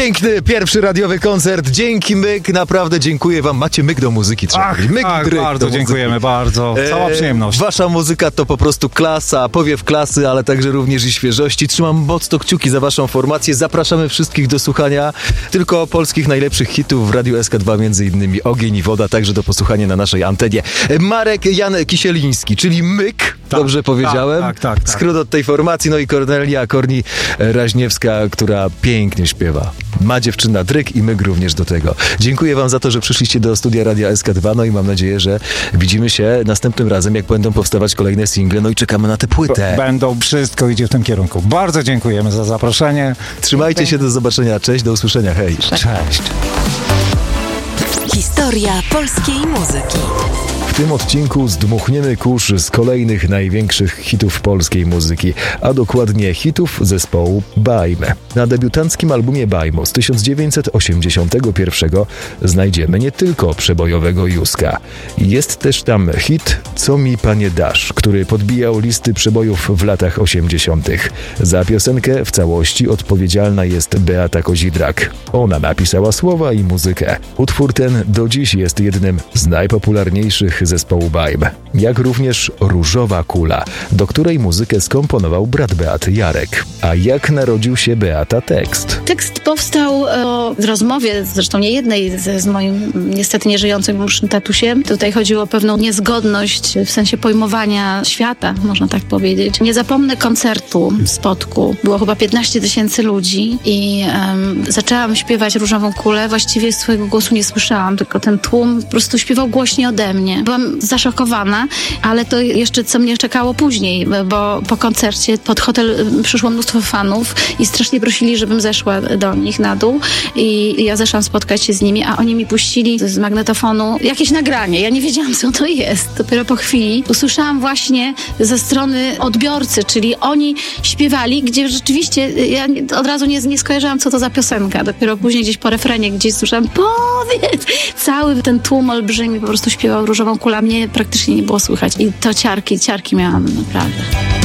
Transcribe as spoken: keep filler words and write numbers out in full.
Piękny pierwszy radiowy koncert. Dzięki Myk, naprawdę dziękuję wam. Macie myk do muzyki, trzeba Ach, powiedzieć. Myk tak, dryk bardzo do dziękujemy, muzyki. bardzo. Cała przyjemność. E, wasza muzyka to po prostu klasa, powiew klasy, ale także również i świeżości. Trzymam mocno kciuki za waszą formację. Zapraszamy wszystkich do słuchania tylko polskich najlepszych hitów w Radiu S K dwa, między innymi Ogień i Woda, także do posłuchania na naszej antenie. Marek Jan Kisieliński, czyli Myk, Tak, dobrze powiedziałem? Tak, tak, tak. Skrót od tej formacji, no i Kornelia Korni Raźniewska, która pięknie śpiewa. Ma dziewczyna dryk i Myk również do tego. Dziękuję wam za to, że przyszliście do studia Radia S K dwa, no i mam nadzieję, że widzimy się następnym razem, jak będą powstawać kolejne single, no i czekamy na tę płytę. Będą, wszystko idzie w tym kierunku. Bardzo dziękujemy za zaproszenie. Trzymajcie się, do zobaczenia, cześć, do usłyszenia, hej. Cześć. Historia polskiej muzyki. W tym odcinku zdmuchniemy kurz z kolejnych największych hitów polskiej muzyki, a dokładnie hitów zespołu Baim. Na debiutanckim albumie Baimu z tysiąc dziewięćset osiemdziesiątego pierwszego znajdziemy nie tylko przebojowego Józka. Jest też tam hit Co mi panie dasz, który podbijał listy przebojów w latach osiemdziesiątych. Za piosenkę w całości odpowiedzialna jest Beata Kozidrak. Ona napisała słowa i muzykę. Utwór ten do dziś jest jednym z najpopularniejszych zespołu Baim, jak również Różowa Kula, do której muzykę skomponował brat Beaty, Jarek. A jak narodził się Beata tekst? Tekst powstał o rozmowie, zresztą nie jednej, z, z moim niestety nieżyjącym już tatusiem. Tutaj chodziło o pewną niezgodność w sensie pojmowania świata, można tak powiedzieć. Nie zapomnę koncertu w Spodku. Było chyba piętnaście tysięcy ludzi i um, zaczęłam śpiewać Różową Kulę. Właściwie swojego głosu nie słyszałam, tylko ten tłum po prostu śpiewał głośniej ode mnie. Byłam zaszokowana, ale to jeszcze co mnie czekało później, bo po koncercie pod hotel przyszło mnóstwo fanów i strasznie prosili, żebym zeszła do nich na dół i ja zeszłam spotkać się z nimi, a oni mi puścili z magnetofonu jakieś nagranie. Ja nie wiedziałam, co to jest. Dopiero po chwili usłyszałam właśnie ze strony odbiorcy, czyli oni śpiewali, gdzie rzeczywiście ja od razu nie, nie skojarzyłam, co to za piosenka. Dopiero później gdzieś po refrenie gdzieś słyszałam, powiedz! Cały ten tłum olbrzymi po prostu śpiewał Różową Kulę, mnie praktycznie nie było słychać. I to ciarki, ciarki miałam naprawdę.